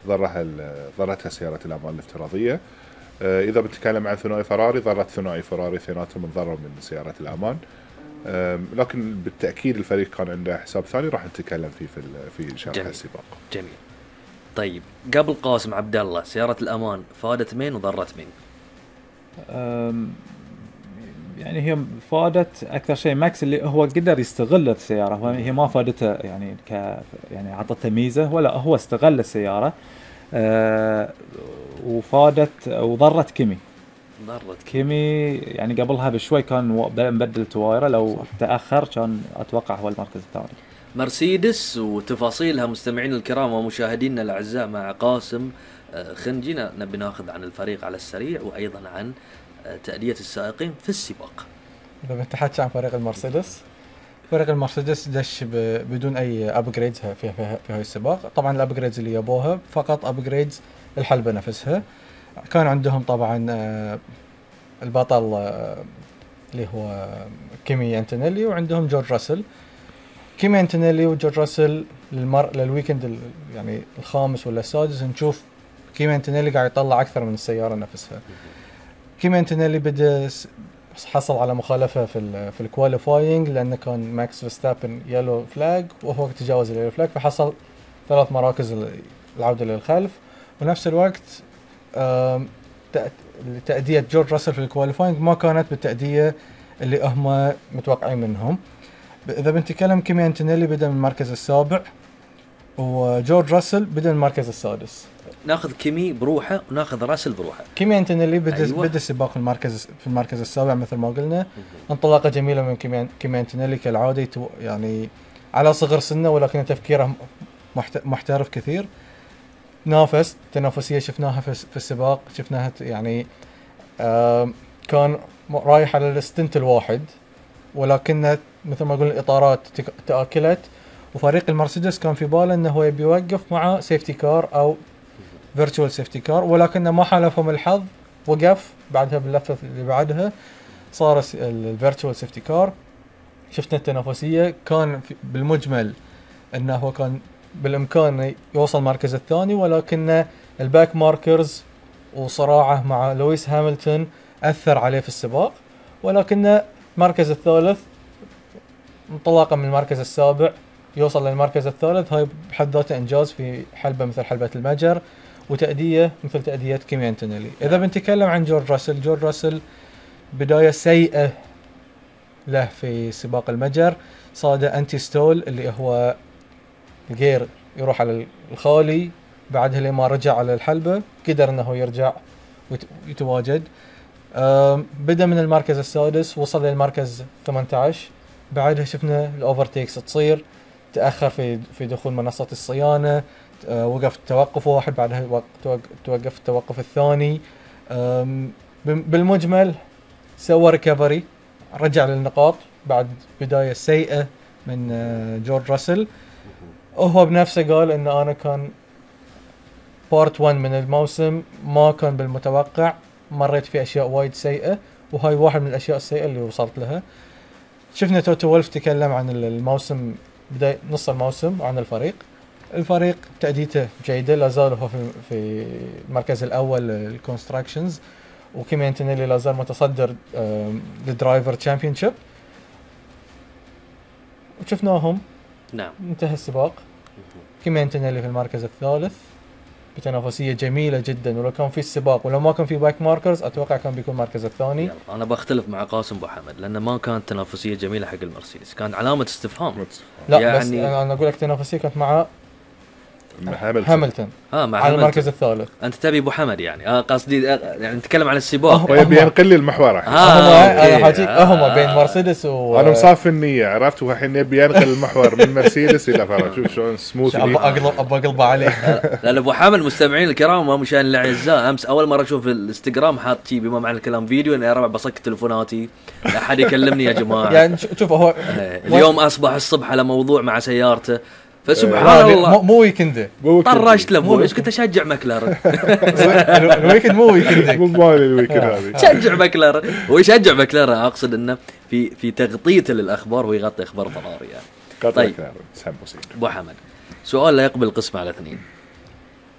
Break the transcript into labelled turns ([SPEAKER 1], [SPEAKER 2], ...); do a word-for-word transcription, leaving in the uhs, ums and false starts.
[SPEAKER 1] ضرها ضرتها سيارة الأمان الافتراضية. إذا بنتكلم عن ثنائي فراري، ضرت ثنائي فراري اثنيناتهم انضروا من سيارة الأمان. لكن بالتأكيد الفريق كان عنده حساب ثاني راح نتكلم فيه في في شرح السباق.
[SPEAKER 2] جميل. طيب قبل قاسم عبد الله، سيارة الأمان فادت مين وضرت مين؟
[SPEAKER 3] يعني هي فادت أكثر شيء ماكس اللي هو قدر يستغل السيارة، هي ما فادته يعني ك يعني عطته ميزة، ولا هو استغل السيارة. أه وفادت وضرت كيمي.
[SPEAKER 2] ضرت
[SPEAKER 3] كيمي يعني قبلها بشوي كان مبدل توايره، لو صح. تأخر كان أتوقع هو المركز الثاني.
[SPEAKER 2] مرسيدس وتفاصيلها مستمعين الكرام ومشاهدينا الأعزاء مع قاسم خنجينا، نبي ناخذ عن الفريق على السريع وأيضا عن تأدية السائقين في السباق.
[SPEAKER 4] إذا بنتحدث عن فريق المرسيدس، فريق المرسيدس دش بدون أي أبجريدز في في في هاي السباق. طبعا الأبجريدز اللي يبوها فقط أبجريدز الحلبة نفسها. كان عندهم طبعا البطل اللي هو كيمي أنتونيلي، وعندهم جورج راسل. كيمي أنتونيلي وجورج راسل للمر للويكند يعني الخامس ولا السادس نشوف كيمي أنتونيلي قاعد يطلع أكثر من السيارة نفسها. كيمي أنتونيلي بدأ حصل على مخالفة في ال في الكواليفاينج، لأنه كان ماكس فيرستابن يلو فلاج وهو تجاوز اليلو فلاج، فحصل ثلاث مراكز العودة للخلف. ونفس الوقت تأدية جورج راسل في الكواليفاينج ما كانت بالتأدية اللي هم متوقعين منهم. إذا بنتكلم كيمي أنتونيلي بدأ من المركز السابع، وجورج راسل بدأ من المركز السادس.
[SPEAKER 2] ناخذ كيمي بروحه وناخذ راسل بروحه.
[SPEAKER 4] كيمي أنتونيلي بدأ أيوة. بدأ السباق في المركز في المركز السابع مثل ما قلنا. انطلاقة جميلة من كيمي كيمي أنتونيلي كالعادة، يعني على صغر سنه ولكن تفكيره محترف كثير. نافس تنافسية شفناها في في السباق، شفناها يعني كان رايح على الستنت الواحد، ولكن مثل ما قلنا الإطارات تأكلت، وفريق المرسيدس كان في باله انه هو يبي يوقف مع سيفتي كار او فيرتشوال سيفتي كار، ولكن ما حالفهم الحظ، وقف بعدها باللفة اللي بعدها صار الفيرتشوال سيفتي كار. شفنا التنافسية كان بالمجمل انه هو كان بالامكان يوصل المركز الثاني، ولكن الباك ماركرز وصراعه مع لويس هاملتون اثر عليه في السباق. ولكن المركز الثالث انطلاقا من المركز السابع يوصل للمركز الثالث، هاي بحد ذاته انجاز في حلبة مثل حلبة المجر، وتأدية مثل تأدية كيمي أنتونيلي. اذا بنتكلم عن جورج راسل، جورج راسل بداية سيئة له في سباق المجر، صاد انتي ستول اللي هو الجير يروح على الخالي، بعدها لما رجع على الحلبة قدر انه يرجع ويتواجد. بدأ من المركز السادس وصل للمركز ثمانية عشر، بعدها شفنا الاوفرتيكس تصير، تأخر في في دخول منصة الصيانة، وقف توقف واحد، بعدها توقف التوقف الثاني. بالمجمل سوى ريكفري، رجع للنقاط بعد بداية سيئة من جورج راسل. وهو بنفسه قال ان انا كان بارت واحد من الموسم ما كان بالمتوقع، مريت في اشياء وايد سيئة، وهاي واحد من الاشياء السيئة اللي وصلت لها. شفنا توتو وولف تكلم عن الموسم، بداية نص الموسم، عن الفريق. الفريق تأديته جيدة، لا زال هو في في المركز الأول الكونستراكشنز، وكيمي أنتونيلي لا زال متصدر للدرايفر تشامبيونشيب. وشفناهم
[SPEAKER 2] نعم
[SPEAKER 4] انتهى السباق، كيمي أنتونيلي في المركز الثالث بتنافسية جميلة جدا، ولو كان في السباق ولو ما كان في باك ماركرز أتوقع كان بيكون المركز الثاني.
[SPEAKER 2] أنا بختلف مع قاسم أبو حمد، لأن ما كانت تنافسية جميلة حق المرسيدس، كان علامة استفهام.
[SPEAKER 4] لا يعني بس أنا أقول لك تنافسية كانت مع هاملتون
[SPEAKER 2] اه مع
[SPEAKER 4] على المركز الثالث.
[SPEAKER 2] انت تبي ابو حمد يعني اه قصدي يعني نتكلم عن السباق
[SPEAKER 1] ويبي ينقل لي المحور.
[SPEAKER 4] اه انا حاجيك اهم بين مرسيدس و
[SPEAKER 1] انا مصاف النية، عرفت، والحين يبي ينقل المحور من مرسيدس الى فرق. شوف شلون سموث.
[SPEAKER 4] ابى اقلب ابى اقلب عليك.
[SPEAKER 2] لا ابو حمد مستمعين الكرام ومشاهدينا الاعزاء، امس اول مره اشوف الانستغرام حاط شيء بما معنى الكلام فيديو، انا يا ربع بصك تليفوناتي لا احد يكلمني يا جماعه.
[SPEAKER 4] يعني شوف هو
[SPEAKER 2] اليوم اصبح الصبح على موضوع مع سيارته، فسبحان الله
[SPEAKER 4] مو ويكند
[SPEAKER 2] طرشت له ايش كنت اشجع ماكلارن.
[SPEAKER 4] الويكند مو ويكند،
[SPEAKER 1] مو مالي الويكند هذه.
[SPEAKER 2] شجع ماكلارن، هو يشجع ماكلارن، اقصد انه في في تغطيته للاخبار ويغطي اخبار فراري يعني. طيب ابو حمد، سؤال لا يقبل قسم على اثنين.